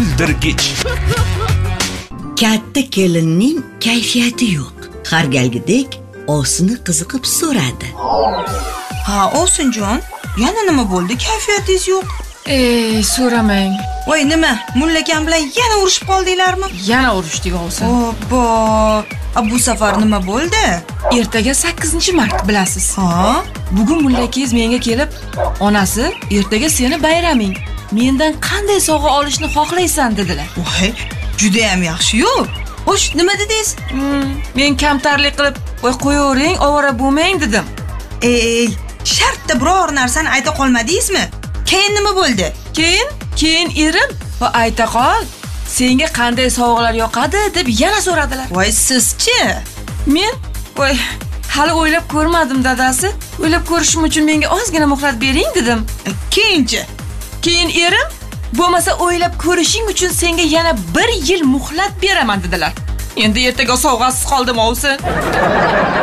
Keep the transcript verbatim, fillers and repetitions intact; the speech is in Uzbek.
kuldirgich. Katta kelinning kayfiyati yo'q. Har galgidek Ovsinni qiziqib so'radi. Ha, Ovsinjon, yana nima bo'ldi? Kayfiyatingiz yo'q. Ey, so'ramang. Voy, nima? Mullakam bilan yana urushib qoldinglarmi? Yana urishdik Ovsin. Obbo, bu safar nima bo'ldi? Ertaga sakkizinchi mart bilasiz. Ha? Bugun mullakingiz menga kelib, onasi, ertaga seni bayraming. Mendan qanday sovg'a olishni xohlaysan dedilar. Voy, juda ham yaxshi-yu. Xo'sh, nima dedingiz? Hmm, men kamtarlik qilib, "Voy, qo'yavering, ovora bo'lmang" dedim. Ey, shartda biror narsani ayta qolmadingizmi? Keyin nima bo'ldi? Keyin, keyin erim va ayta qol, senga qanday sovg'alar yoqadi deb yana so'radilar. Voy, sizchi? Men, voy, hali o'ylab ko'rmadim dadasi. O'ylab ko'rishim uchun menga ozgina muhlat bering dedim. Keyinchi? Keyin erim, bo'lmasa o'ylab ko'rishing uchun senga yana bir yil muhlat beraman dedilar. Endi ertaga sovg'asiz qoldim Ovsin.